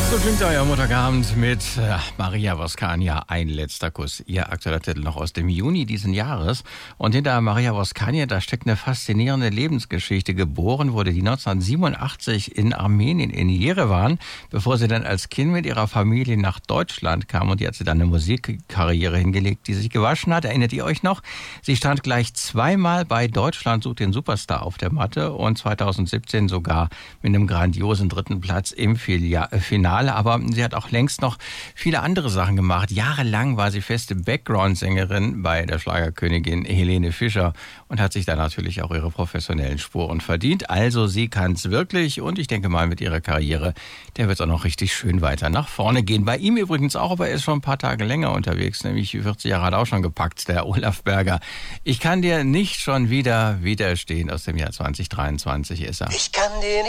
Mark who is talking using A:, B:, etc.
A: So klingt euer Montagabend mit Maria Voskania, ein letzter Kuss. Ihr aktueller Titel noch aus dem Juni diesen Jahres. Und hinter Maria Voskania, da steckt eine faszinierende Lebensgeschichte. Geboren wurde die 1987 in Armenien, in Jerewan, bevor sie dann als Kind mit ihrer Familie nach Deutschland kam. Und die hat sie dann eine Musikkarriere hingelegt, die sich gewaschen hat. Erinnert ihr euch noch? Sie stand gleich zweimal bei Deutschland sucht den Superstar auf der Matte und 2017 sogar mit einem grandiosen 3. Platz im Finale. Aber sie hat auch längst noch viele andere Sachen gemacht. Jahrelang war sie feste Background-Sängerin bei der Schlagerkönigin Helene Fischer und hat sich da natürlich auch ihre professionellen Spuren verdient. Also sie kann es wirklich und ich denke mal mit ihrer Karriere, der wird auch noch richtig schön weiter nach vorne gehen. Bei ihm übrigens auch, aber er ist schon ein paar Tage länger unterwegs, nämlich 40 Jahre hat er auch schon gepackt, der Olaf Berger. Ich kann dir nicht schon wieder widerstehen, aus dem Jahr 2023 ist er.
B: Ich kann dir